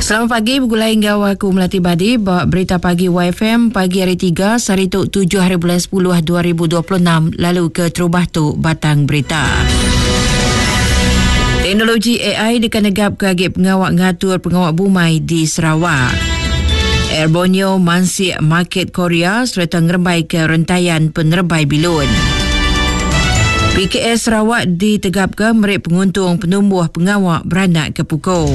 Selamat pagi, bergulai hingga aku Melati Badi. Berita pagi YFM pagi hari 3 Sarituk 7 hari bulan 10 2026. Lalu ke Terubah tu Batang Berita. Teknologi AI dikanegap ke agip pengawak ngatur pengawak bumai di Sarawak. Air Borneo mansik market Korea serta ngerembai ke rentaian penerbai bilun. PKS Sarawak ditegapkan merik penguntung penumbuh pengawak beranak ke pukul.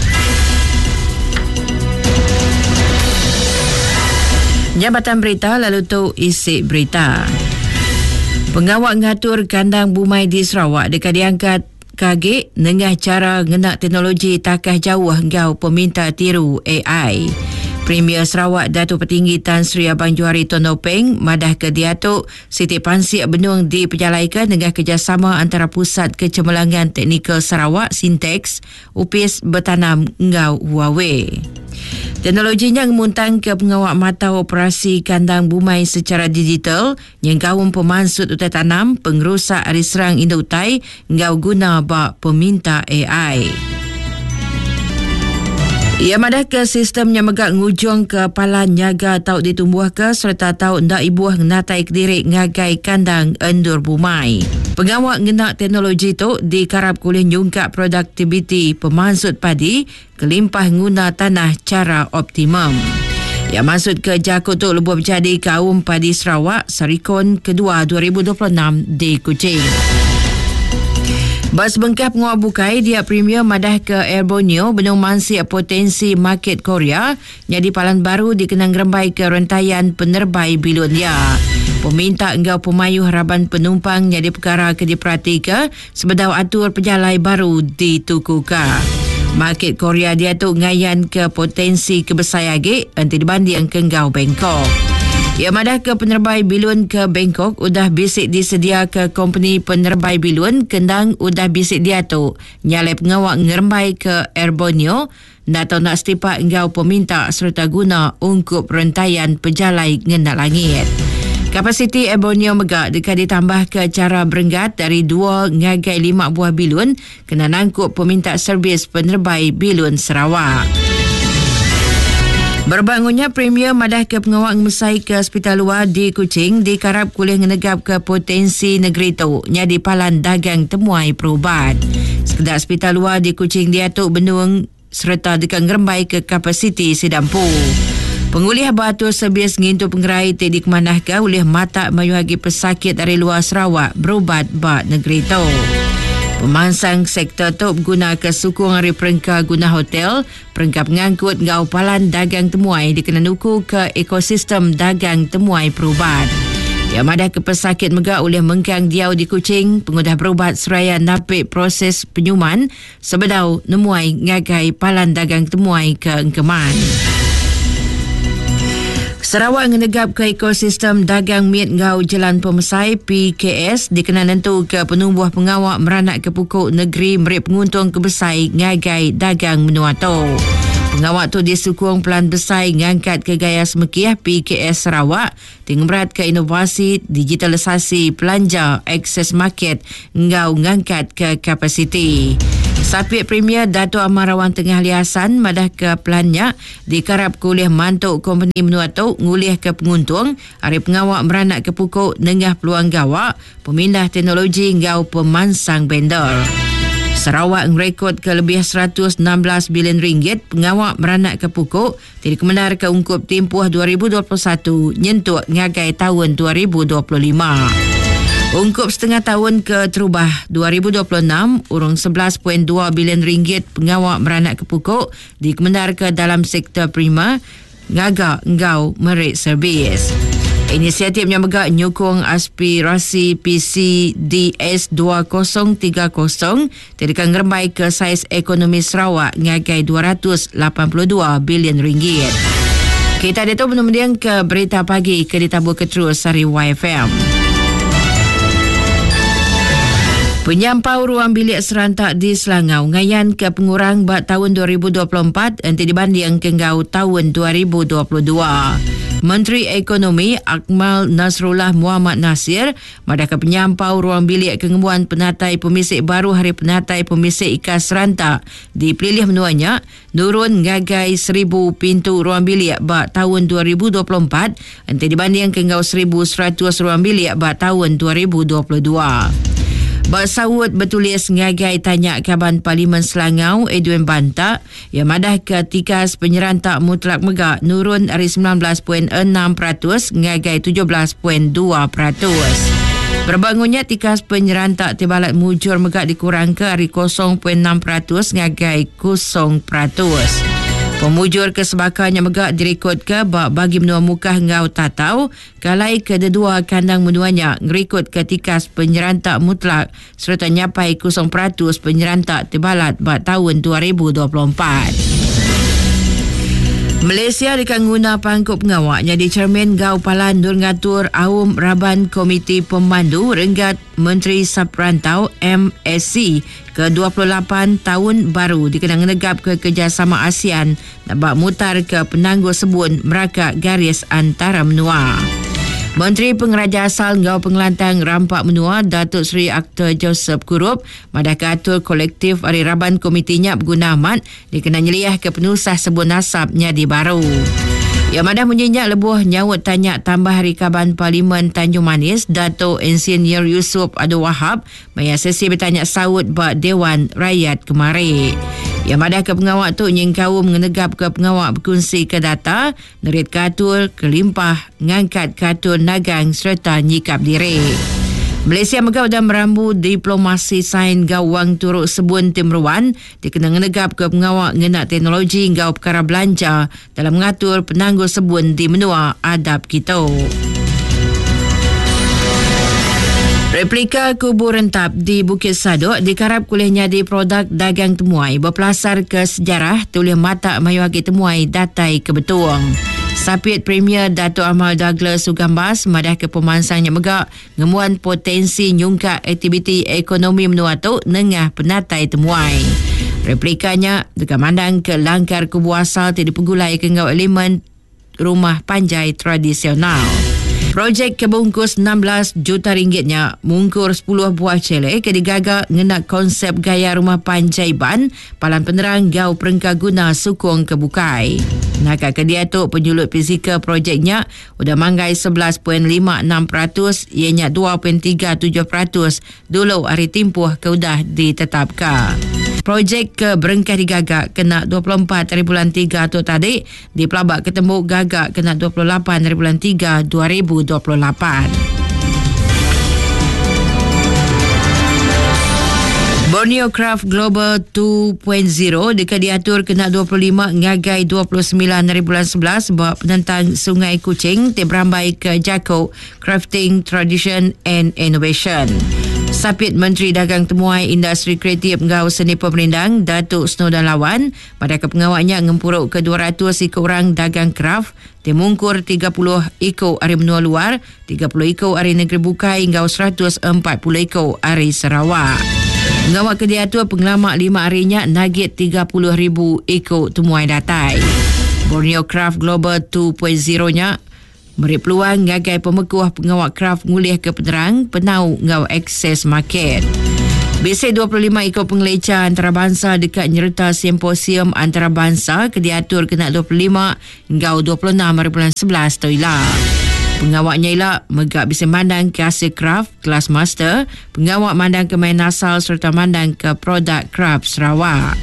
Jabatan Berita lalu tu isi berita. Pengawak ngatur kandang bumai di Sarawak dekat diangkat kagik dengan cara ngenak teknologi takah jauh engkau peminta tiru AI. Premier Sarawak Datuk Petinggi Tan Sri Abang Johari Tonopeng madah ke Diatuk Siti Pansik Benung diperjalaikan dengan kerjasama antara Pusat Kecemerlangan Teknikal Sarawak Sintex UPIS bertanam engkau Huawei. Teknologinya memuntang ke pengawak mata operasi kandang bumai secara digital yang kaum pemansut utai tanam pengerusak ari serang indah utai engkau guna bak peminta AI. Ia madah ke sistem yang megak ngujung ke palan nyaga tau ditumbuh ke serta tau ndak ibuah natai kedirik ngagai kandang endur bumai. Pengawak ngenak teknologi tu dikarap kulit nyungkap produktiviti pemansut padi kelimpah guna tanah cara optimum. Ia maksud ke jakut tu lebuh berjadi kaum padi Sarawak Sarikon kedua 2026 di Kuching. Bas bengkah pengawak bukai dia premier madah ke Air Borneo benung mansik potensi market Korea jadi palan baru dikenang rembai ke rentaian penerbai bilun dia. Peminta enggau pemayuh harapan penumpang jadi perkara ke diperhatika sebedau atur pejalai baru ditukuka. Market Korea dia tu ngayan ke potensi kebesayage nanti dibanding ke enggau Bangkok. Ia madah ke penerbai bilun ke Bangkok udah bisik disedia ke company penerbai bilun kendang udah bisik dia tu nyalai pengawak ngerembai ke Air Borneo nak tahu nak setipak engkau peminta serta guna ungkup rentaian pejalai ngenak langit. Kapasiti Air Borneo megak dekat ditambah ke cara berenggat dari 2 ngagai 5 buah bilun kena nangkup peminta servis penerbai bilun Sarawak. Berbangunnya Premier madah ke pengawak mesai ke hospital luar di Kuching dikarap kuliah ngenegap ke potensi negeri tu nyadi palan dagang temuai perubat. Sekedar hospital luar di Kuching diatuk benung serta dekat ngerembai ke kapasiti sidampu. Pengulih batu sebias ngintu pengerai tidak kemanahkan oleh mata mayuhagi pesakit dari luar Sarawak berubat bak negeri tu. Pemansang sektor tu guna ke sukung hari perengka guna hotel, perengka pengangkut ngau palan dagang temuai dikena nuku ke ekosistem dagang temuai perubat. Yang madah ke pesakit megak oleh mengkang diau di Kuching, pengudah berubat seraya napik proses penyuman sebedau nemuai ngagai palan dagang temuai ke engkeman. Sarawak ngenegap ke ekosistem dagang miet ngau Jalan Pemesai PKS dikenal nentu ke penumbuh pengawak meranak ke pukul negeri merik penguntung kebesai ngagai dagang menua tu. Pengawak tu disukung pelan besai ngangkat ke gaya semekiah PKS Sarawak dengan berat ke inovasi digitalisasi pelanja akses market ngau ngangkat ke kapasiti. Sapit Premier Dato' Amarawan Tengah Liasan madah ke pelannya dikarap kuliah mantuk company menua tu ngulih ke penguntung hari pengawak meranak ke pukul nengah peluang gawak pemindah teknologi ngau pemansang vendor. Sarawak ngerekod ke lebih 116 bilion ringgit pengawak meranak ke pukul tidak kemenar ke ungkup tempoh 2021 nyentuk ngagai tahun 2025. Ungkup setengah tahun ke Terubah 2026 urung 11.2 bilion ringgit pengawak meranak ke pukul dikemenar ke dalam sektor prima ngagak engkau merik servis. Inisiatifnya megak nyokong aspirasi PCDS 2030 tidak ngerembai ke saiz ekonomi Sarawak ngagai 282 bilion ringgit. Kita ada tu menumdiang ke berita pagi ke ditabur ke terus hari YFM. Penyampau ruang bilik serentak di Selangau ngayan ke pengurang bak tahun 2024 nanti dibanding ke ngau tahun 2022. Menteri Ekonomi Akmal Nasrullah Muhammad Nasir madaka penyampau ruang bilik kengemuan penatai pemisik baru Hari Penatai Pemisik Ikas Serantak di Pelilih Menuanya nurun ngagai 1,000 pintu ruang bilik bak tahun 2024 nanti dibanding ke 1,100 ruang bilik bak tahun 2022. Bersawut bertulis ngagai tanya Kaban Parlimen Selangau Edwin Banta yang madah ketikas penyerantak mutlak megak nurun dari 19.6% ngagai 17.2%. Berbangunnya tikas penyerantak tibalat mujur megak dikurang ke dari 0.6% ngagai 0%. Pemujur kesebakannya megak dirikod ke bagi menua mukah ngau tatau kalai kedua kandang menuanya ngerikod ketikas penyerantak mutlak serta nyapai 0% penyerantak tibalat bak tahun 2024. Malaysia dekat guna pangkut pengawak jadi cermin Gau Palan Nur Ngatur Awam Raban Komiti Pemandu Renggat Menteri Saprantau MSC ke-28 tahun baru dikenang negap ke kerjasama ASEAN nak mutar ke penangguh sebun merakak garis antara menua. Menteri Pengeraja Asal Ngau Pengelantang Rampak Menua Datuk Seri Akta Joseph Kurup madaka atur kolektif Hari Raban komitinya berguna amat dikenal nyeliah ke penusah sebut nasabnya di baru. Yang madah menyenyak lebuh nyawut tanya tambah Hari Kaban Parlimen Tanjung Manis Datuk Insinyur Yusof Abdul Wahab maya sesi bertanya saut bak Dewan Rakyat kemari. Yang madah ke pengawak tu nyengkau mengenegap ke pengawak berkongsi ke data, nerit katul, kelimpah, ngangkat katul nagang serta nyikap diri. Malaysia megau dan merambu diplomasi sain gawang turut sebun Timruan dikenang menegap ke pengawak ngenak teknologi gau perkara belanja dalam mengatur penangguh sebun di menua adab kita. Replika kubur rentap di Bukit Sadok dikarap kulihnya di produk dagang temuai berpelasar ke sejarah tulis mata mayuagi temuai datai kebetuang. Sapit Premier Dato' Amal Douglas Sugambas madah ke pemansangnya megak ngemuan potensi nyungkak aktiviti ekonomi menua tu nengah penatai temuai. Replikanya dekat mandang ke langkar kubur asal tidak pegulai ke ngau elemen rumah panjai tradisional. Projek kebungkus 16 juta ringgitnya mungkur 10 buah celek ke digagak ngenak konsep gaya rumah panjaiban palan penerang gau perengka guna sukong kebukai. Nakak kediatuk penjulut fizikal projeknya udah manggai 11.56% ianya 2.37% dulu hari timpuh ke udah ditetapkan. Projek ke berengkah digagak kena 24.3 tu tadi di pelabak ketembuk gagak kena 28.3 2028. Borneo Craft Global 2.0 dekat diatur kena 25 ngagai 29.11 buat penentang Sungai Kuching berambai ke Jako Crafting Tradition and Innovation. Sapit Menteri Dagang Temuai Industri Kreatif Ngau Seni Pemerindang Datuk Snodan Lawan pada kepengawaknya ngempuruk ke 200 ikut orang dagang kraft temungkur 30 ikut dari menua luar 30 ikut dari negeri bukai hingga 140 ikut dari Sarawak. Ngawak ke diatur pengelamak 5 harinya nagit 30,000 ikut temuai datai. Borneo Craft Global 2.0 nya beri peluang ngagai pemekuah pengawak kraft ngulih ke penerang penau ngau akses market. Bisik 25 ikut pengelecah antarabangsa dekat nyerta simposium antarabangsa ke diatur kena 25 ngau 26.11 toilah. Pengawaknya ialah megak bisa mandang ke hasil kraft kelas master, pengawak mandang ke main asal serta mandang ke produk kraft Sarawak.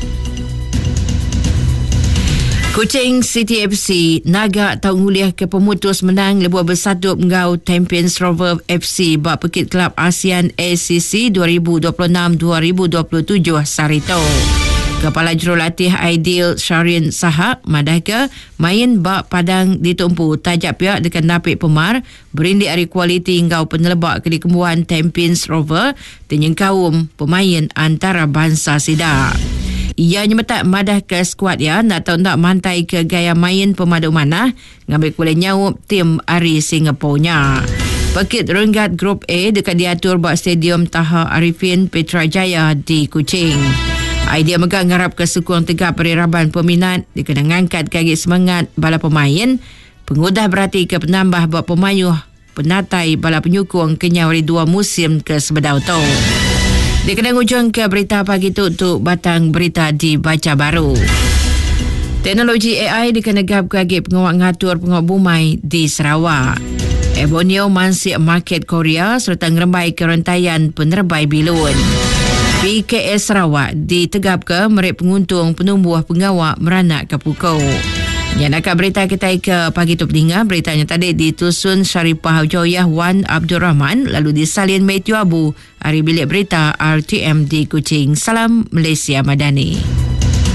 Kuching City FC naga tau nguliah ke pemutus menang lebuh bersatu ngau Champions Rover FC bak Pekit Kelab ASEAN ACC 2026-2027 Sarito. Kepala Jurulatih Aidil Syarian Sahak madahka main bak padang ditumpu tajak pihak dekat napik pemar berindik hari kualiti ngau penelebak ke dikembuhan Champions Rover tenyeng kaum pemain antara bangsa sidak. Ia nyemetak madah ke skuad ya nak tahu nak mantai ke gaya main pemadu manah ngambil kulit nyawup tim Ari Singapurnya. Pekit Renggat Grup A dekat diatur buat Stadium Taha Arifin Petrajaya di Kuching. Idea megak ngarap ke sukong tegak periraban peminat dikenang ngangkat kaki semangat bala pemain Pengudah berarti ke penambah buat pemayuh penatai bala penyukung kenyawari 2 musim ke sebedau tu. Di kena ujung ke berita pagi tu untuk batang berita di Baca Baru. Teknologi AI dikenegap ke pengawak ngatur pengawak bumai di Sarawak. Borneo masih market Korea serta ngerembai kerentaian penerbai bilun. PKS Sarawak ditegap ke merek penguntung penumbuh pengawak meranak ke pukau. Yang nak berita kita ke pagi tu pendengar, beritanya tadi ditusun Syarifah Hujawiyah Wan Abdul Rahman, lalu disalin Matthew Abu, hari bilik berita RTM di Kuching. Salam Malaysia Madani.